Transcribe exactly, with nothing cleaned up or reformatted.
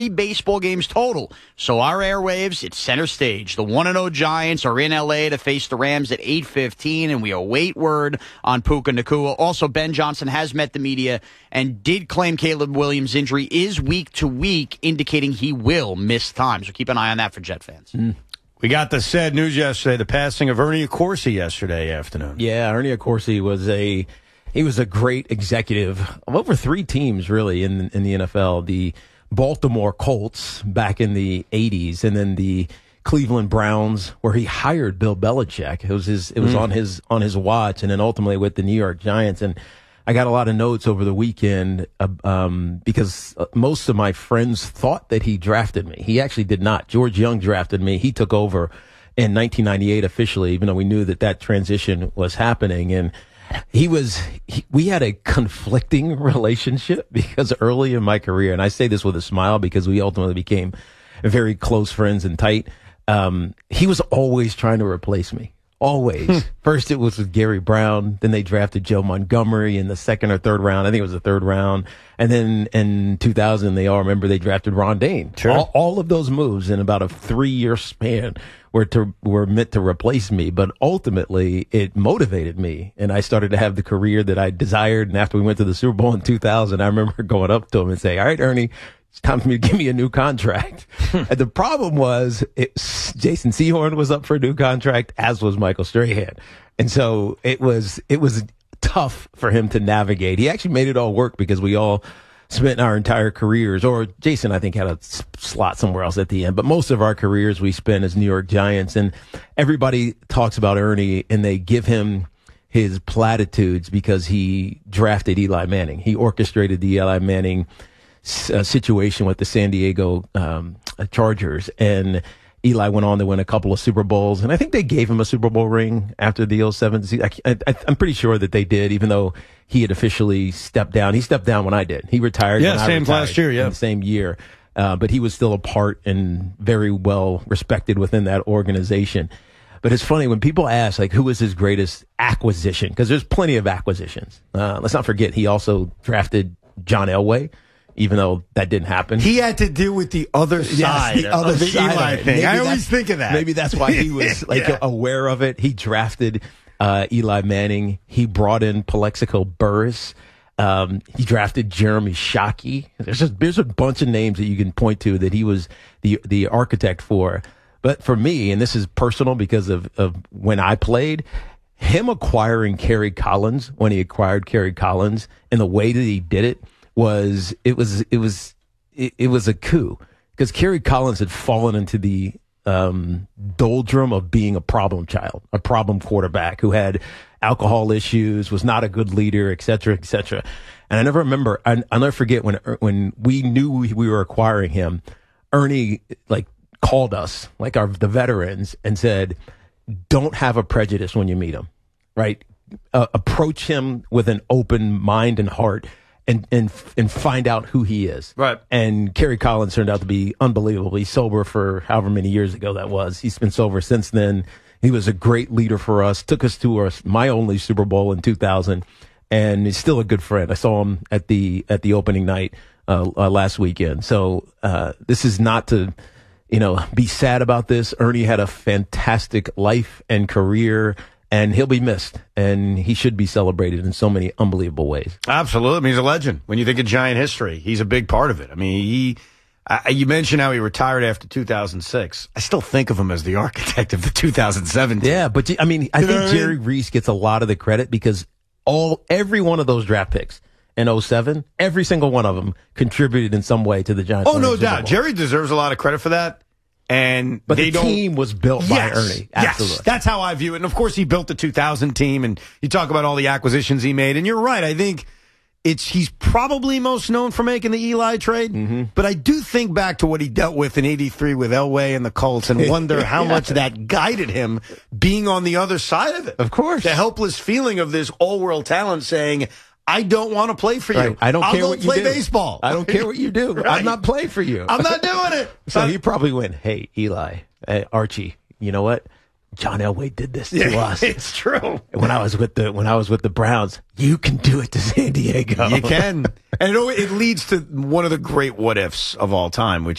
baseball games total. So our airwaves, it's center stage. The one and oh Giants are in L A to face the Rams at eight fifteen, and we await word on Puka Nacua. Also, Ben Johnson has met the media and did claim Caleb Williams' injury is week to week, indicating he will miss time. So keep an eye on that for Jet fans. Mm. We got the sad news yesterday, the passing of Ernie Accorsi yesterday afternoon. Yeah, Ernie Accorsi was a he was a great executive of over three teams, really, in in the N F L. The Baltimore Colts back in the eighties, and then the Cleveland Browns, where he hired Bill Belichick. It was his, it was mm. on his, on his watch, and then ultimately with the New York Giants. And I got a lot of notes over the weekend, uh, um, because most of my friends thought that he drafted me. He actually did not. George Young drafted me. He took over in nineteen ninety-eight officially, even though we knew that that transition was happening. And He was, he, we had a conflicting relationship because early in my career, and I say this with a smile because we ultimately became very close friends and tight. Um, he was always trying to replace me. Always. First it was with Gary Brown. Then they drafted Joe Montgomery in the second or third round. I think it was the third round. And then in two thousand, they all remember they drafted Ron Dayne. Sure. All, all of those moves in about a three year span were to, were meant to replace me. But ultimately it motivated me. And I started to have the career that I desired. And after we went to the Super Bowl in two thousand, I remember going up to him and saying, all right, Ernie, it's time for me to give me a new contract. And the problem was it, Jason Sehorn was up for a new contract, as was Michael Strahan. And so it was, it was tough for him to navigate. He actually made it all work because we all spent our entire careers, or Jason, I think, had a slot somewhere else at the end, but most of our careers we spent as New York Giants. And everybody talks about Ernie and they give him his platitudes because he drafted Eli Manning. He orchestrated the Eli Manning Uh, situation with the San Diego um, Chargers, and Eli went on to win a couple of Super Bowls, and I think they gave him a Super Bowl ring after the oh seven season. I, I, I'm pretty sure that they did, even though he had officially stepped down. He stepped down when I did. He retired. Yeah, when same I retired last year. Yeah, in the same year. Uh, but he was still a part and very well respected within that organization. But it's funny when people ask, like, who was his greatest acquisition? Because there's plenty of acquisitions. Uh, let's not forget he also drafted John Elway. Even though that didn't happen. He had to deal with the other side yes, the other of the side Eli of it. thing. Maybe I always think of that. Maybe that's why he was like yeah. aware of it. He drafted uh, Eli Manning. He brought in Plexico Burress. Um, he drafted Jeremy Shockey. There's just, there's a bunch of names that you can point to that he was the the architect for. But for me, and this is personal because of, of when I played, him acquiring Kerry Collins, when he acquired Kerry Collins, and the way that he did it, was it was it was it, it was a coup because Kerry Collins had fallen into the um, doldrum of being a problem child, a problem quarterback who had alcohol issues, was not a good leader, et cetera, et cetera. And I never remember, I, I'll never forget when when we knew we were acquiring him, Ernie like called us, like our the veterans, and said, "Don't have a prejudice when you meet him, right? Uh, approach him with an open mind and heart." And, and and find out who he is. Right. And Kerry Collins turned out to be unbelievably sober for however many years ago that was. He's been sober since then. He was a great leader for us, took us to our, my only Super Bowl in two thousand, and he's still a good friend. I saw him at the at the opening night uh, uh, last weekend. So uh, this is not to, you know, be sad about this. Ernie had a fantastic life and career, and he'll be missed, and he should be celebrated in so many unbelievable ways. Absolutely. I mean, he's a legend. When you think of Giant history, he's a big part of it. I mean, he. Uh, you mentioned how he retired after two thousand six. I still think of him as the architect of the two thousand seven team. Yeah, but I mean, I you think Jerry I mean? Reese gets a lot of the credit because all every one of those draft picks in oh seven, every single one of them contributed in some way to the Giants. Oh, no doubt. Jerry deserves a lot of credit for that. And but they the don't, team was built by yes, Ernie. Absolutely. Yes, that's how I view it. And of course, he built the two thousand team, and you talk about all the acquisitions he made. And you're right. I think it's he's probably most known for making the Eli trade. Mm-hmm. But I do think back to what he dealt with in eighty-three with Elway and the Colts, and wonder how yeah. much that guided him being on the other side of it. Of course, the helpless feeling of this all-world talent saying, I don't want to play for you. Right. I don't I'll care go what you play do. baseball. I don't care what you do. Right. I'm not playing for you. I'm not doing it. So he probably went, hey, Eli, hey, Archie, you know what? John Elway did this to Yeah, us. it's true. When I was with the when I was with the Browns, you can do it to San Diego. You can. And it, always, it leads to one of the great what ifs of all time, which